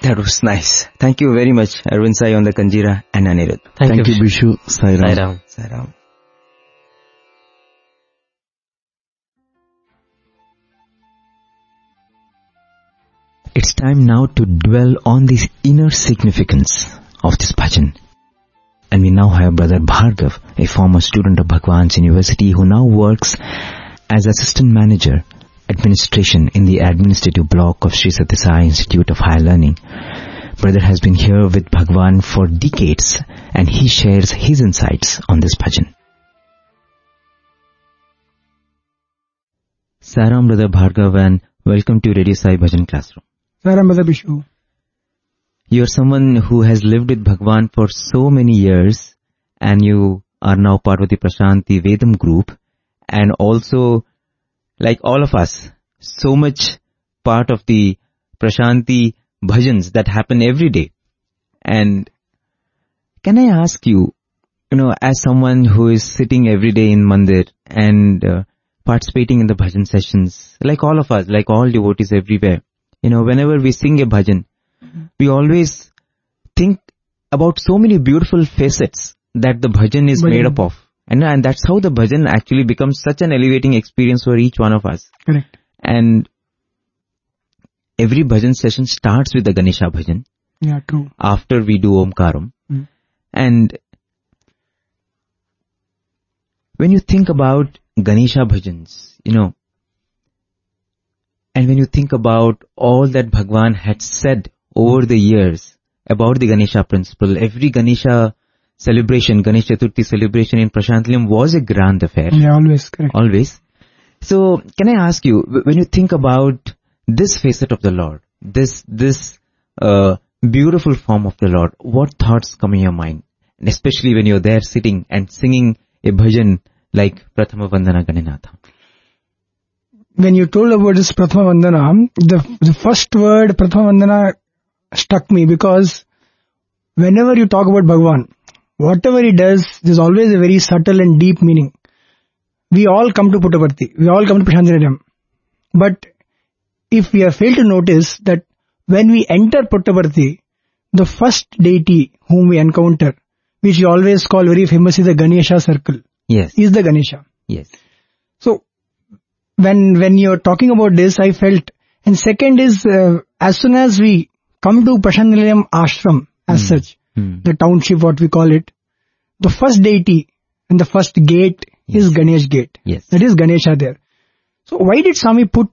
That was nice. Thank you very much, Arvind Sai on the Kanjira and Anirudh. Thank you, Bishu. Sai Ram. Sai Ram. It's time now to dwell on the inner significance of this bhajan. And we now have Brother Bhargav, a former student of Bhagwan's University who now works as Assistant Manager, Administration in the Administrative Block of Sri Sathya Sai Institute of Higher Learning. Brother has been here with Bhagwan for decades and he shares his insights on this bhajan. Saram, Brother Bhargav, and welcome to Radio Sai Bhajan Classroom. Saram, Brother Bishu. You are someone who has lived with Bhagwan for so many years and you are now part of the Prashanti Vedam group and also, like all of us, so much part of the Prashanti bhajans that happen every day. And can I ask you, as someone who is sitting every day in Mandir and participating in the bhajan sessions, like all of us, like all devotees everywhere, whenever we sing a bhajan, we always think about so many beautiful facets that the bhajan is made up of. And that's how the bhajan actually becomes such an elevating experience for each one of us. Correct. And every bhajan session starts with the Ganesha bhajan. Yeah, true. After we do Omkaram. And when you think about Ganesha bhajans, and when you think about all that Bhagwan had said over the years about the Ganesha principle, every Ganesha celebration, Ganesh Chaturthi celebration in Prashantilam was a grand affair. Yeah, always, correct. Always. So, can I ask you, when you think about this facet of the Lord, this beautiful form of the Lord, what thoughts come in your mind? And especially when you're there sitting and singing a bhajan like Prathama Vandana Ganenatha. When you told about this Prathama Vandana, the first word Prathama Vandana struck me because whenever you talk about Bhagwan, whatever he does, there's always a very subtle and deep meaning. We all come to Puttaparthi, we all come to Prashantinidam. But if we have failed to notice that when we enter Puttaparthi, the first deity whom we encounter, which we always call very famously the Ganesha circle, yes, is the Ganesha. Yes. So, when you're talking about this, I felt, and second is, as soon as we come to Prashantinidam ashram as such, the township what we call it, the first deity and the first gate is Ganesh gate. Yes. That is Ganesha there. So why did Swami put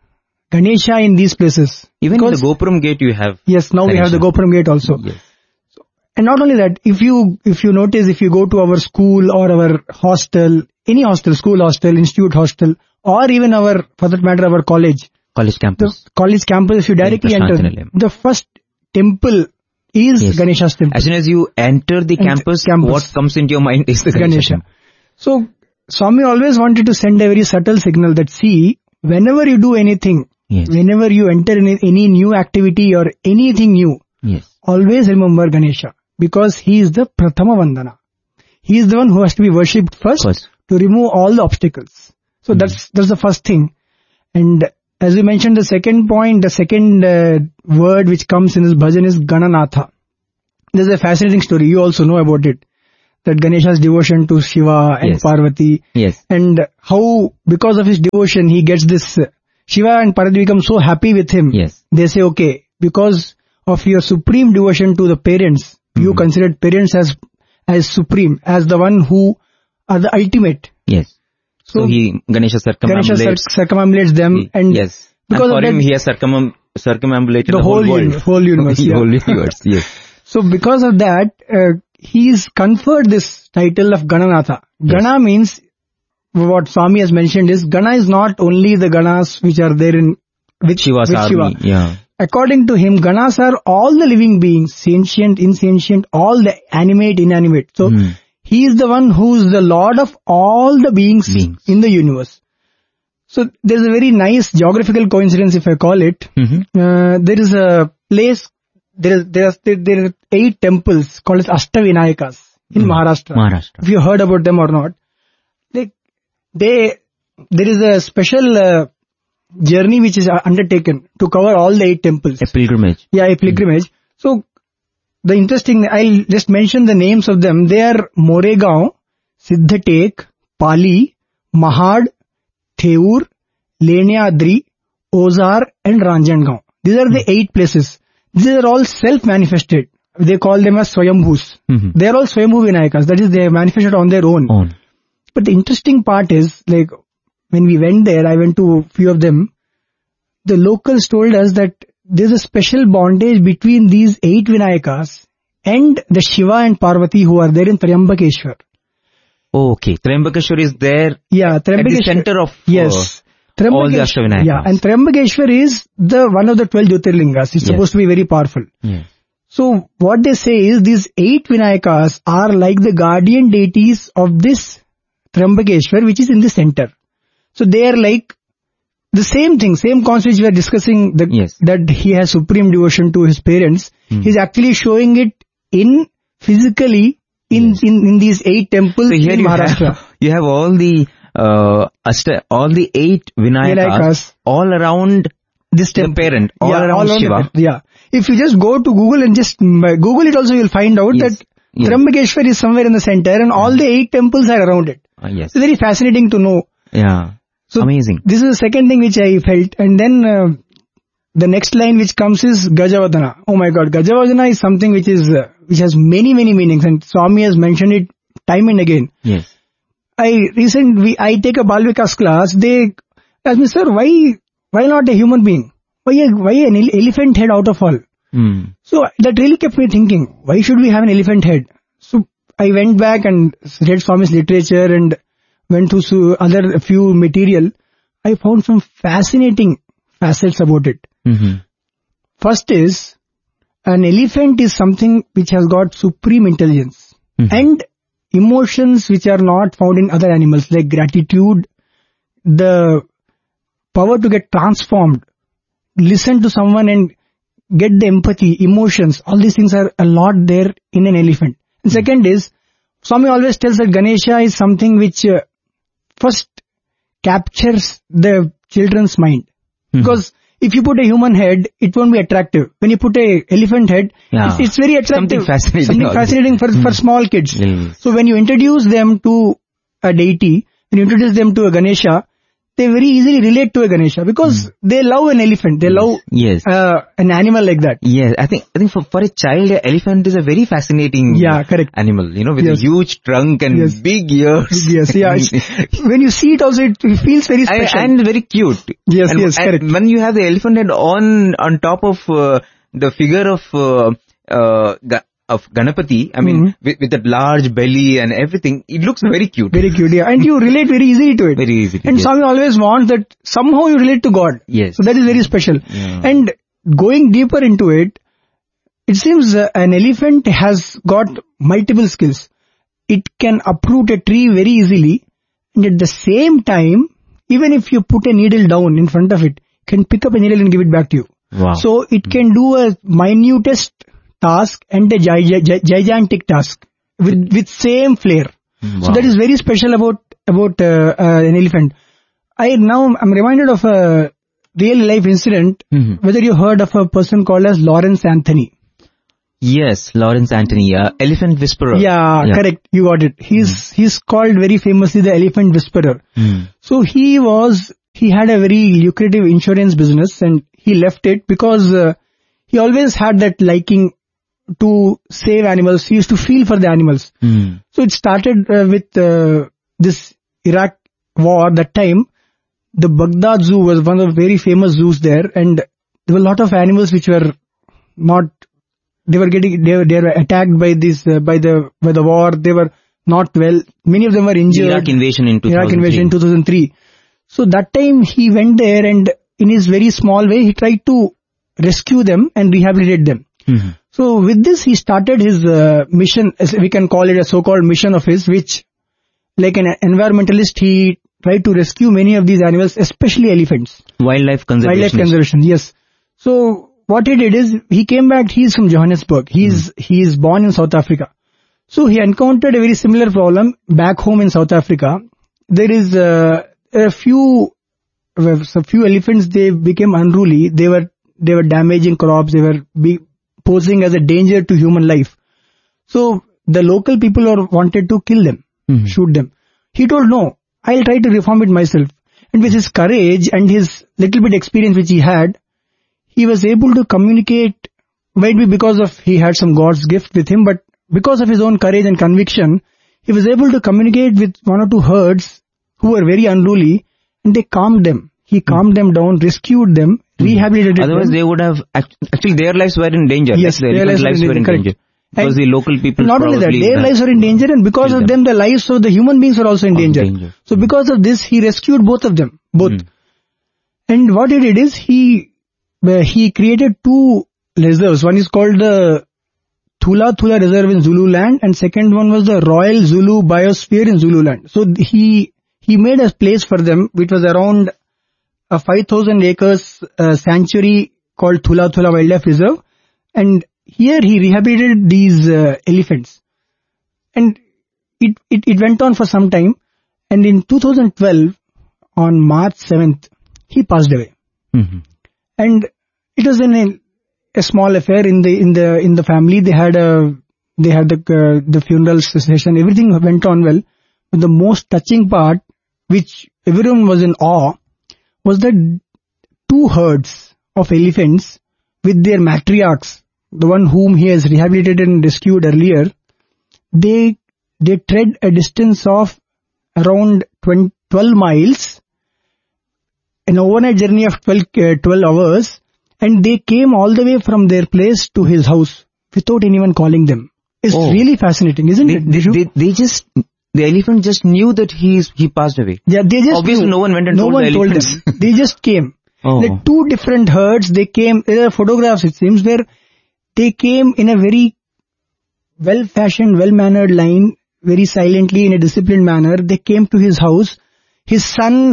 Ganesha in these places? Even in the Gopuram gate you have. Yes, now Ganesha. We have the Gopuram gate also. Yes. So, and not only that, if you notice, if you go to our school or our hostel, any hostel, school hostel, institute hostel, or even for that matter, our college campus. The college campus, if you directly enter, the first temple is Ganesha's temple. As soon as you enter the campus, what comes into your mind is the Ganesha. So, Swami always wanted to send a very subtle signal that, see, whenever you do anything, whenever you enter in any new activity or anything new, always remember Ganesha, because he is the Prathama Vandana. He is the one who has to be worshipped first to remove all the obstacles. So that's the first thing. And as we mentioned, the second point, the second word which comes in this bhajan is Gananatha. There's a fascinating story. You also know about it. That Ganesha's devotion to Shiva and Parvati. Yes. And how, because of his devotion, he gets this, Shiva and Parvati become so happy with him. Yes. They say, okay, because of your supreme devotion to the parents, you considered parents as supreme, as the one who are the ultimate. Yes. So Ganesha circumambulates them. And yes. Because and for him, he has circumambulated the whole world. Whole universe. Whole universe, yes. So because of that, he's conferred this title of Gananatha. Gana means, what Swami has mentioned is, Gana is not only the Ganas which are there with Shiva's army. Shiva. Yeah. According to him, Ganas are all the living beings, sentient, insentient, all the animate, inanimate. So, he is the one who is the Lord of all the beings in the universe. So, there is a very nice geographical coincidence, if I call it. There is a place, there are 8 temples called as Ashtavinayakas in Maharashtra. If you heard about them or not. There is a special journey which is undertaken to cover all the 8 temples. A pilgrimage. Yeah, a pilgrimage. So, the interesting, I'll just mention the names of them. They are Moregaon, Siddhatek, Pali, Mahad, Theur, Lenyadri, Ozar and Ranjangaon. These are the 8 places. These are all self-manifested. They call them as Swayambhus. They are all Swayambhu Vinayakas. That is, they have manifested on their own. But the interesting part is, like, when we went there, I went to a few of them. The locals told us that there's a special bondage between these 8 Vinayakas and the Shiva and Parvati who are there in Triambakeshwar. Okay, Triambakeshwar is there. Yeah, at the center of all the Ashtavinayakas. Yeah, and Triambakeshwar is one of the 12 Jyotirlingas. It's supposed to be very powerful. Yes. So what they say is these 8 Vinayakas are like the guardian deities of this Triambakeshwar, which is in the center. So they are like the same thing, same concept we are discussing, that he has supreme devotion to his parents. He's actually showing it physically in these 8 temples so here in Maharashtra. You have all the all the 8 Vinayakas all around this temple. The parent, all around Shiva. Yeah. If you just go to Google and just Google it also, you'll find out that Triambakeshwar is somewhere in the center and all the 8 temples are around it. Yes. It's very fascinating to know. Yeah. So amazing. This is the second thing which I felt. And then the next line which comes is Gajavadana. Oh my God, Gajavadana is something which has many, many meanings, and Swami has mentioned it time and again. Yes. I take a Balvikas class. They ask me, sir, why not a human being? Why an elephant head out of all? So that really kept me thinking, why should we have an elephant head? So I went back and read Swami's literature and went through a few material. I found some fascinating facets about it. First is, an elephant is something which has got supreme intelligence and emotions which are not found in other animals, like gratitude, the power to get transformed, listen to someone and get the empathy, emotions. All these things are a lot there in an elephant. And second is, Swami always tells that Ganesha is something which first captures the children's mind. Because if you put a human head, it won't be attractive. When you put a elephant head, it's very attractive. Something fascinating for small kids. So when you introduce them to a deity, when you introduce them to a Ganesha, they very easily relate to a Ganesha because they love an elephant. They love an animal like that. Yes, I think for a child, an elephant is a very fascinating animal, with a huge trunk and big ears. When you see it also, it feels very special. And very cute. Yes, correct. When you have the elephant head on top of the figure of Ganapati, I mean, with that large belly and everything, it looks very cute. Very cute, yeah. And you relate very easily to it. Very easily. And Swami always wants that somehow you relate to God. Yes. So that is very special. Yeah. And going deeper into it, it seems an elephant has got multiple skills. It can uproot a tree very easily, and at the same time, even if you put a needle down in front of it, it can pick up a needle and give it back to you. Wow. So it can do a minutest task and a gigantic task with same flair. Wow. So that is very special about an elephant. I'm reminded of a real life incident. Whether you heard of a person called as Lawrence Anthony. Yes, Lawrence Anthony, elephant whisperer. Yeah, correct. You got it. He's called very famously the elephant whisperer. So he had a very lucrative insurance business and he left it because he always had that liking to save animals. He used to feel for the animals. So it started with this Iraq war. That time, the Baghdad Zoo was one of the very famous zoos there, and there were a lot of animals which were not. They were attacked by the war. They were not well. Many of them were injured. Iraq invasion in 2003. So that time he went there and in his very small way he tried to rescue them and rehabilitate them. So with this he started his mission, as we can call it a so-called mission of his, which like an environmentalist he tried to rescue many of these animals, especially elephants. Wildlife conservation, yes. So what he did is, he came back, he's from Johannesburg, he is born in South Africa. So he encountered a very similar problem back home in South Africa. There is a few a few elephants, they became unruly. They were damaging crops. They were posing as a danger to human life. So the local people wanted to kill them, shoot them. He told, no, I'll try to reform it myself. And with his courage and his little bit experience which he had, he was able to communicate, maybe because of he had some God's gift with him, but because of his own courage and conviction, he was able to communicate with one or two herds who were very unruly, and they calmed them. He calmed them down, rescued them, rehabilitated them. Otherwise they would have, actually their lives were in danger. Yes, their lives were in danger. Because the local people not only that, their lives were in danger, and because of them, the lives of the human beings were also in danger. So because of this, he rescued both of them, And what he did is, he created two reserves. One is called the Thula Reserve in Zululand, and second one was the Royal Zulu Biosphere in Zululand. So he made a place for them, which was around a 5,000 acres sanctuary called Thula Wildlife Reserve, and here he rehabilitated these elephants. And it went on for some time, and in 2012, on March 7th, he passed away. And it was a small affair in the family. They had the funeral session. Everything went on well. But the most touching part, which everyone was in awe, was that two herds of elephants with their matriarchs, the one whom he has rehabilitated and rescued earlier, they tread a distance of around 12 miles, an overnight journey of 12 hours, and they came all the way from their place to his house without anyone calling them. It's really fascinating, isn't it? The elephant just knew that he passed away. Yeah, they just obviously knew. No one went and told the elephants. Them. They just came. The two different herds, they came, there are photographs it seems where they came in a very well-fashioned, well-mannered line, very silently in a disciplined manner. They came to his house. His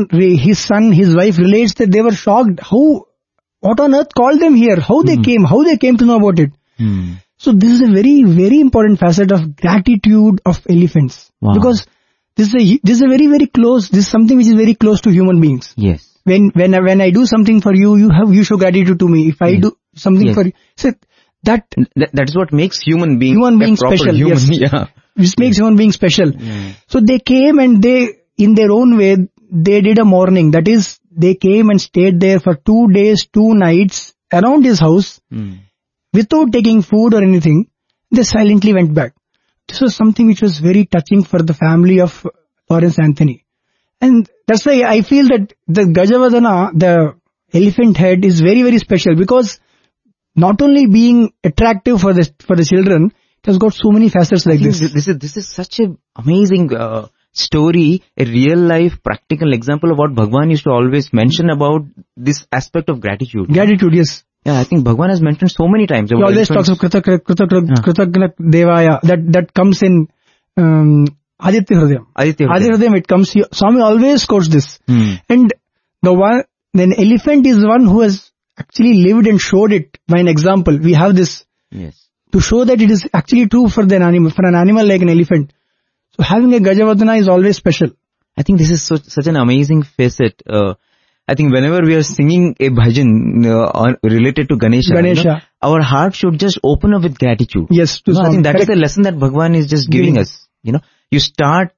wife relates that they were shocked. What on earth called them here? How they came to know about it. So this is a very, very important facet of gratitude of elephants. Wow. Because this is a very, very close, this is something which is very close to human beings. Yes. When I do something for you, you show gratitude to me. If I do something for you, so that is what makes human beings special. Human, yes. This makes human beings special. So they came and in their own way, they did a mourning. That is, they came and stayed there for 2 days, 2 nights around his house without taking food or anything. They silently went back. This was something which was very touching for the family of Lawrence Anthony. And that's why I feel that the Gajavadana, the elephant head, is very, very special, because not only being attractive for the children, it has got so many facets like this. This is such an amazing story, a real life practical example of what Bhagwan used to always mention about this aspect of gratitude. Gratitude, yes. Yeah, I think Bhagwan has mentioned so many times. He always talks of Kritagna Devaya. That comes in Aditya Hridayam. It comes here. Swami always quotes this. And an elephant is one who has actually lived and showed it by an example. We have this to show that it is actually true for an animal like an elephant. So having a Gajavadana is always special. I think this is such an amazing facet. I think whenever we are singing a bhajan related to Ganesha, our heart should just open up with gratitude. Yes, I think that is the lesson that Bhagwan is just giving us. You start,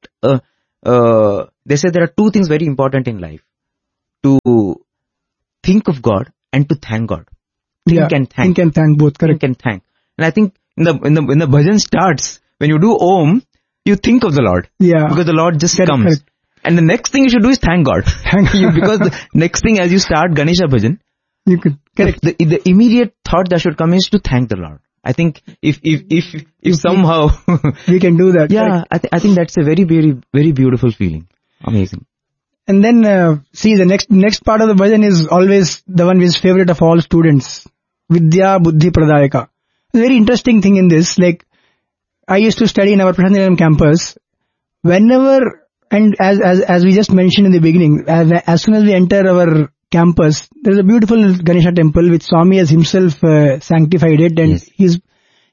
they say there are two things very important in life. To think of God and to thank God. Think and thank. Think and thank both, correct. Think and thank. And I think when the bhajan starts, when you do Om, you think of the Lord. Yeah. Because the Lord just comes. Correct. And the next thing you should do is thank God. Because the next thing as you start Ganesha bhajan, you could, correct. The immediate thought that should come is to thank the Lord. I think if somehow we can do that. Yeah, I think that's a very, very, very beautiful feeling. Amazing. And then the next part of the bhajan is always the one which is favorite of all students, Vidya Buddhi Pradayaka. A very interesting thing in this, like I used to study in our Prashanthi campus. Whenever, and as we just mentioned in the beginning, as soon as we enter our campus, there is a beautiful Ganesha temple which Swami has himself sanctified it, and is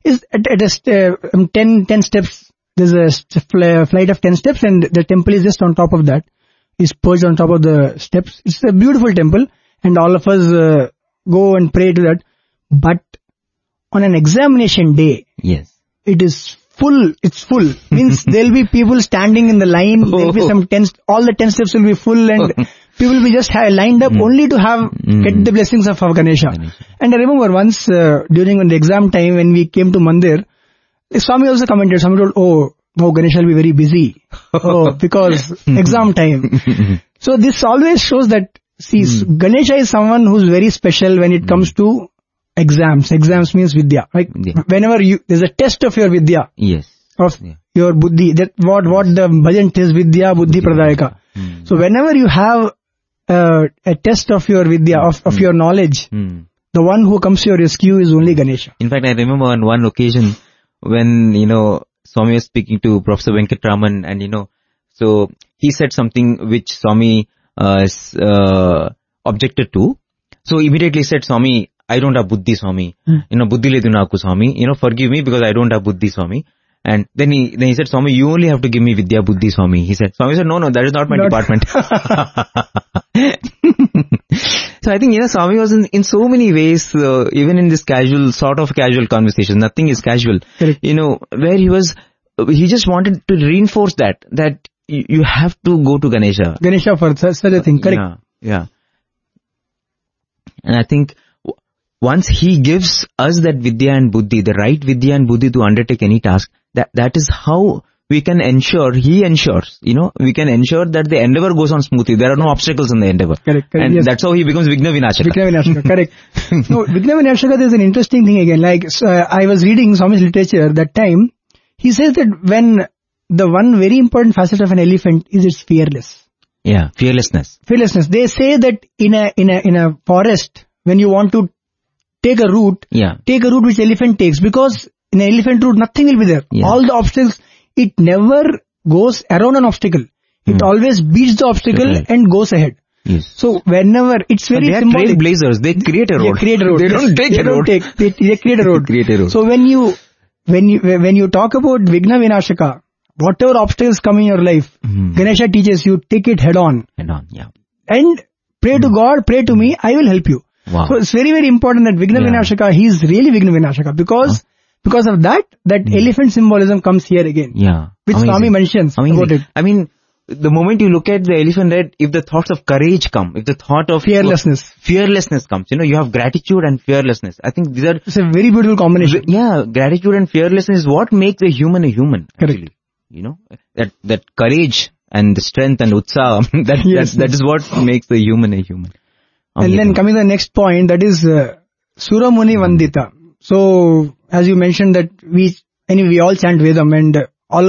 at 10 steps. There's a flight of 10 steps, and the temple is just on top of that. is perched on top of the steps. It's a beautiful temple, and all of us go and pray to that. But on an examination day, yes, it is full. It's full. Means there'll be people standing in the line. There'll be some 10, all the 10 steps will be full, and people will be just lined up only to get the blessings of Ganesha. And I remember once during the exam time when we came to Mandir, Swami also commented. Swami told, "Oh, Ganesha will be very busy. Because exam time." So this always shows that Ganesha is someone who's very special when it comes to exams. Exams means Vidya. Right? Yeah. Whenever there's a test of your Vidya. Yes. Of your Buddhi. That what the bhajan is Vidya Buddhi Pradayaka. So whenever you have a test of your Vidya, of your knowledge, the one who comes to your rescue is only Ganesha. In fact, I remember on one occasion when, Swami was speaking to Professor Venkatraman, and, so he said something which Swami objected to. So immediately said, "Swami, I don't have buddhi, Swami. Buddhi ledu naaku, Swami. Forgive me because I don't have buddhi, Swami." And then he said, "Swami, you only have to give me Vidya Buddhi, Swami." Swami said, no, that is not my department. So I think, Swami was in so many ways, even in this sort of casual conversation, nothing is casual, correct. Where he just wanted to reinforce that you have to go to Ganesha. Ganesha for such a thing, correct. Yeah. And I think once he gives us that Vidya and Buddhi, the right Vidya and Buddhi to undertake any task, that is how we can ensure, he ensures, we can ensure that the endeavor goes on smoothly. There are no obstacles in the endeavor. Correct. And yes. That's how he becomes Vigna Vinashaka. Vigna Vinashaka, correct. No, Vigna Vinashaka, there's an interesting thing again. I was reading Swami's literature that time. He says that when the one very important facet of an elephant is its fearless. Yeah, fearlessness. They say that in a forest, when you want to take a route which elephant takes, because in an elephant route nothing will be there. Yeah. All the obstacles, it never goes around an obstacle. It always beats the obstacle and goes ahead. Yes. So whenever it's very symbolic. They are trailblazers. They create a road. They don't take a road. They create a road. So when you talk about Vigna Vinashaka, whatever obstacles come in your life, Ganesha teaches you, take it head on. Yeah. And pray to God, pray to me, I will help you. Wow. So it's very, very important that Vigna Vinashaka, he is really Vigna Vinashaka because of that elephant symbolism comes here again. Yeah. Which Swami mentions about it. I mean, the moment you look at the elephant head, if the thoughts of courage come, if the thought of fearlessness comes, you have gratitude and fearlessness. I think it's a very beautiful combination. Yeah, gratitude and fearlessness is what makes a human a human. Correct. Actually. That courage and the strength and utsaha, that is what makes the human a human. And then coming to the next point, that is Suramuni Vandita. So, as you mentioned that we all chant Vedam, and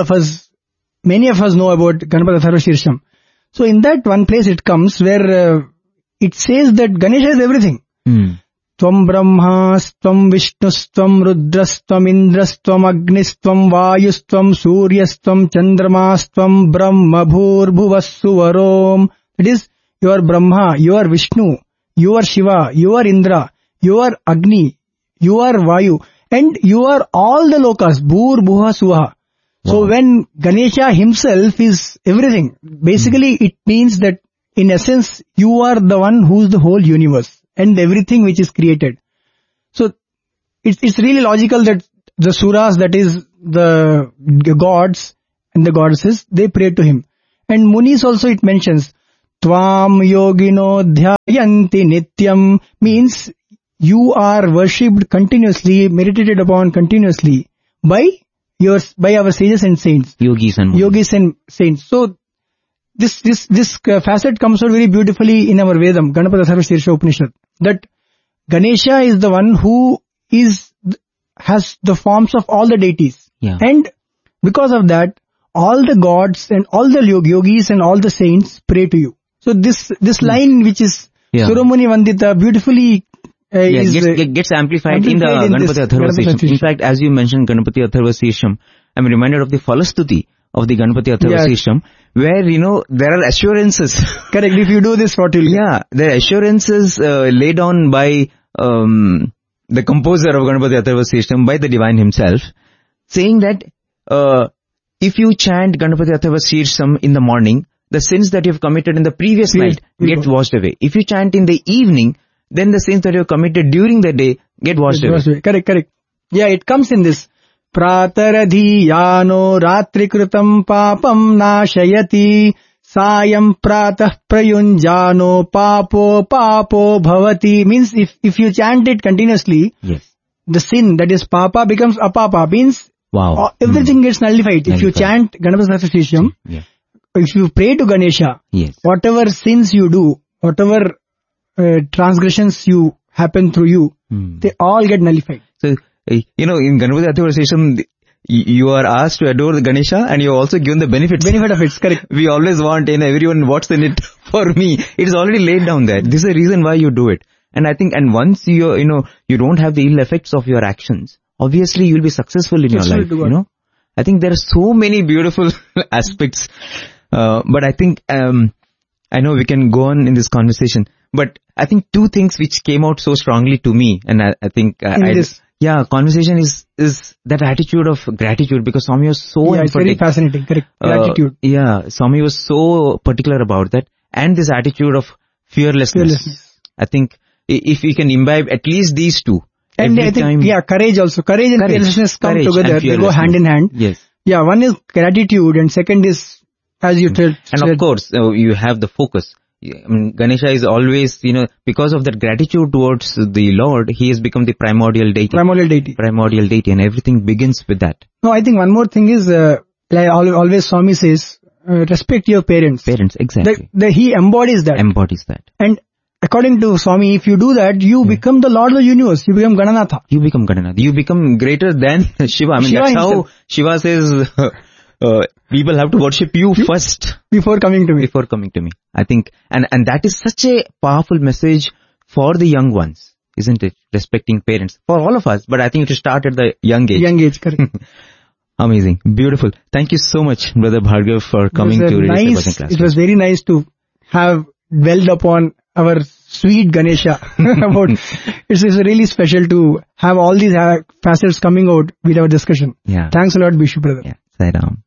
many of us know about Ganapati Atharva Shirsham. So in that one place it comes where it says that Ganesha is everything. Tvam Brahmastvam Vishnustvam Rudrastvam Indrastvam Agnistvam Vayustvam Suryastvam Chandramastam Brahma Bhurбhuvassuvarom. It is, you are Brahma, you are Vishnu, you are Shiva, you are Indra, you are Agni, you are Vayu, and you are all the lokas, Bhur, Bhuva, Suha. So when Ganesha himself is everything, basically it means that in essence you are the one who is the whole universe and everything which is created. So it's really logical that the suras, that is the gods and the goddesses, they pray to him. And Munis also it mentions, Tvam yogino dhyayanti nityam, means you are worshipped continuously, meditated upon continuously by our sages and saints. Yogis and saints. So this facet comes out very beautifully in our Vedam, Ganapati Atharva Shirsha Upanishad, that Ganesha is the one who has the forms of all the deities. Yeah. And because of that, all the gods and all the yogis and all the saints pray to you. So this line which is Suramuni Vandita beautifully gets amplified in the Ganapati Atharva Shirsham. In fact, as you mentioned Ganapati Atharva Shirsham, I'm reminded of the Falastuti of the Ganapati Atharva Shirsham, where, there are assurances. Correct. If you do this, what will there are assurances laid down by the composer of Ganapati Atharva Shirsham, by the divine himself, saying that if you chant Ganapati Atharva Shirsham in the morning, the sins that you have committed in the previous night get washed away. If you chant in the evening, then the sins that you have committed during the day get washed away. Correct. Yeah, it comes in this. Prataradhiyano ratrikrutam papam nashayati sayam pratah prayunjano papo bhavati. Means if you chant it continuously, the sin that is papa becomes apapa. Means everything gets nullified. If you chant Ganapati Sahasranam, if you pray to Ganesha, whatever sins you do, whatever transgressions you happen through you, they all get nullified. So, in Ganapati Sahasranam, you are asked to adore the Ganesha and you are also given the benefit of it. Correct. We always want, everyone, what's in it for me? It is already laid down there. This is the reason why you do it. And I think, and once you don't have the ill effects of your actions, obviously you will be successful in your life, I think there are so many beautiful aspects. But I think, I know we can go on in this conversation, but I think two things which came out so strongly to me, and I think, conversation is that attitude of gratitude, because Swami was so it's very fascinating. Correct. Gratitude. Swami was so particular about that, and this attitude of fearlessness. I think if we can imbibe at least these two. And I think, courage also. Courage and fearlessness come together. They go hand in hand. Yes. Yeah, one is gratitude and second is, as you said. And of course, you have the focus. Ganesha is always, because of that gratitude towards the Lord, he has become the primordial deity. And everything begins with that. No, I think one more thing is, like always Swami says, respect your parents. Exactly. He embodies that. And according to Swami, if you do that, you become the Lord of the universe. You become Gananatha. You become greater than Shiva. That's how Shiva says, people have to worship you first. Before coming to me. I think, and that is such a powerful message for the young ones, isn't it? Respecting parents. For all of us, but I think it should start at the young age. Correct. Amazing. Beautiful. Thank you so much, Brother Bhargav, for coming to Radio Bhajan Class. It was very nice to have dwelled upon our sweet Ganesha. It's really special to have all these facets coming out with our discussion. Yeah. Thanks a lot, Bishu brother. Yeah. Sai Ram.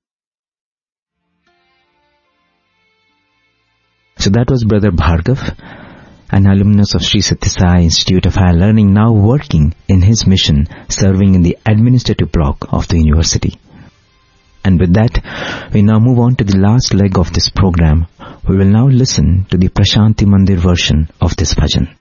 So that was Brother Bhargav, an alumnus of Sri Sathya Sai Institute of Higher Learning, now working in his mission, serving in the administrative block of the university. And with that, we now move on to the last leg of this program. We will now listen to the Prashanti Mandir version of this bhajan.